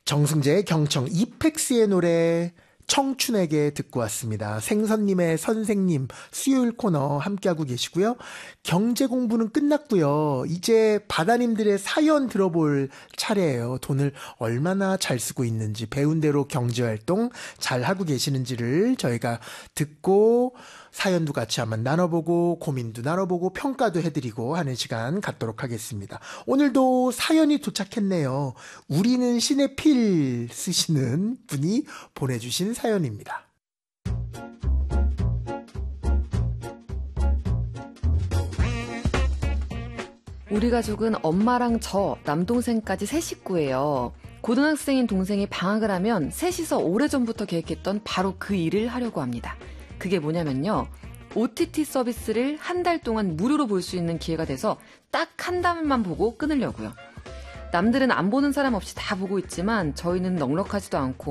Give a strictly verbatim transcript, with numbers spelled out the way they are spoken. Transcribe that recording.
정승재의 경청, 이펙스의 노래 청춘에게 듣고 왔습니다. 생선님의 선생님 수요일 코너 함께하고 계시고요. 경제 공부는 끝났고요. 이제 바다님들의 사연 들어볼 차례예요. 돈을 얼마나 잘 쓰고 있는지, 배운 대로 경제활동 잘 하고 계시는지를 저희가 듣고 사연도 같이 한번 나눠보고 고민도 나눠보고 평가도 해드리고 하는 시간 갖도록 하겠습니다. 오늘도 사연이 도착했네요. 우리는 시네필 쓰시는 분이 보내주신 사연입니다. 우리 가족은 엄마랑 저, 남동생까지 세 식구예요. 고등학생인 동생이 방학을 하면 셋이서 오래전부터 계획했던 바로 그 일을 하려고 합니다. 그게 뭐냐면요, 오티티 서비스를 한 달 동안 무료로 볼 수 있는 기회가 돼서 딱 한 달만 보고 끊으려고요. 남들은 안 보는 사람 없이 다 보고 있지만 저희는 넉넉하지도 않고